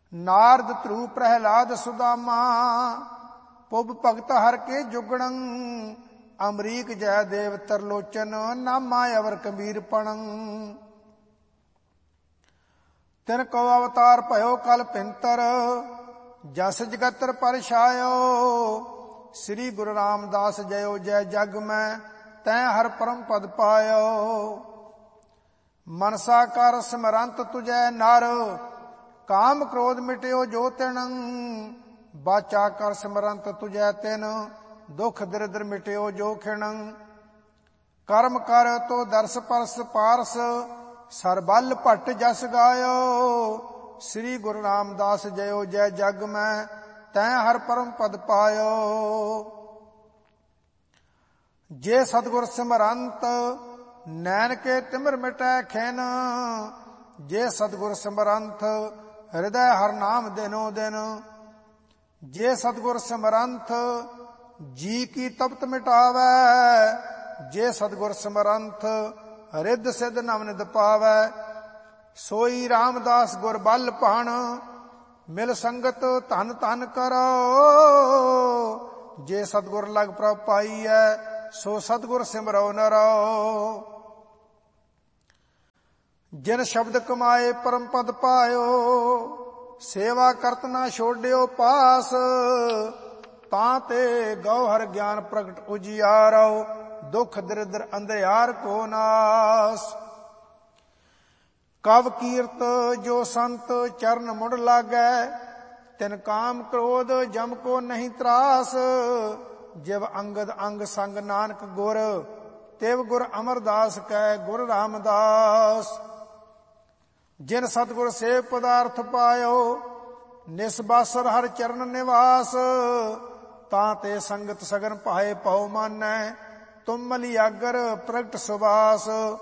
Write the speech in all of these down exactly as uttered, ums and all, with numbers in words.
नारद ध्रुव प्रहलाद सुदामा, पुब भगत हर के जुगणं, अमरीक जयदेव तरलोचन, नामा अवर कबीर पणं। तिन को अवतार भयो कल पिंतर, जस जगतर पर छायो, श्री गुरु रामदास जयो जय जग में, तै हर परम पद पायो। मनसा कर स्मरंत तुझै नर, काम क्रोध मिट्यो जो तिन, बाचा कर स्मरंत तुझै तिन, दुख दरिद्र मिट्यो जो खिण। कर्म कर तो दर्श परस पारस, सरबल भट्ट जस गायो, श्री गुरु रामदास जयो जय जग में, तै हर परम पद पायो। जे सतगुर सिमरंत, नैन के तिमिर मिटै खिन, जे सतगुर सिमरंत, हृदय हर नाम दिनो दिन। जे सतगुर सिमरंत, जी की तपत मिटावै, जे सतगुर सिमरंत, रिद्ध सिद्ध नवनिध पावै। सोई रामदास गुर बल भाण, मिल संगत धन धन करो, जे सतगुर लग प्रभ पाईऐ, सो सतगुर सिमरो नरो। जिन शब्द कमाए परम पद पायो, सेवा करत ना छोड़ियो पास, ताते गौहर ज्ञान प्रगट उजियारो, दुख दरिद्र अंधयार को नास। कव कीर्त जो संत चरण मुड़ लागै, तिन काम क्रोध जम को नहीं त्रास, जिव अंगद अंग संग नानक गुर, तिव गुर अमरदास कै गुर रामदास। जिन सतगुर से पदार्थ पायो, निसबासर हर चरण निवास, ताते संगत सगन पाए पौ मानै, तुम मलियागर प्रगट सुबास।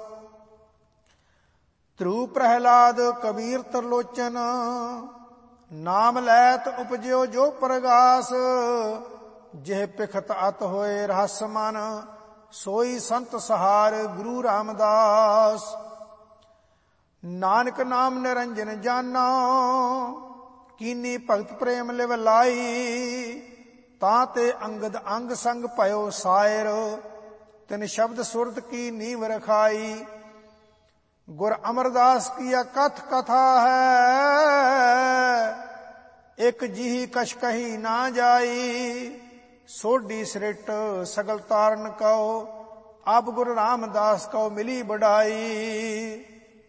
ध्रुव प्रहलाद कबीर तरलोचन, नाम लैत उपजयो जो प्रगास, जेह पिखत अत होए रहस मन, सोई संत सहार गुरु रामदास। नानक नाम निरंजन जाना, कीनी भगत प्रेम लिव लाई, ताते अंगद अंग संग भयो सायर, तिन शब्द सुरत की नीव रखाई। गुर अमरदास की कथ कथा है, एक जिही कछ कही ना जाई, सोडी सृट सगल तारन कहो, अब गुरु रामदास को मिली बढ़ाई।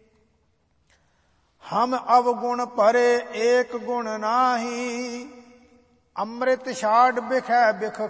हम अवगुण भरे एक गुण नाही, अमृत छाड़ बिखै बिख